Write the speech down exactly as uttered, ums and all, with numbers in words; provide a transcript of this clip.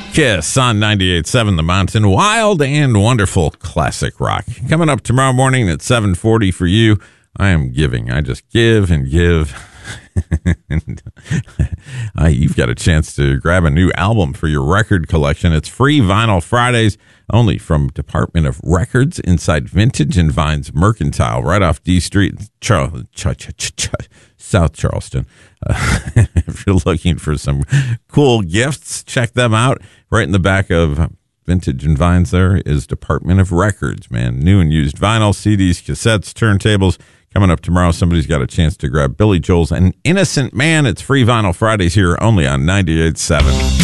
Kiss on ninety-eight point seven The Mountain. Wild and wonderful classic rock. Coming up tomorrow morning at seven forty for you. I am giving. I just give and give. and, uh, you've got a chance to grab a new album for your record collection. It's free Vinyl Fridays only from Department of Records inside Vintage and Vines Mercantile right off D Street, Char- Ch- Ch- Ch- Ch- South Charleston. Uh, if you're looking for some cool gifts, check them out. Right in the back of Vintage and Vines there is Department of Records, man. New and used vinyl, C Ds, cassettes, turntables. Coming up tomorrow, somebody's got a chance to grab Billy Joel's An Innocent Man. It's free Vinyl Fridays here only on ninety-eight point seven.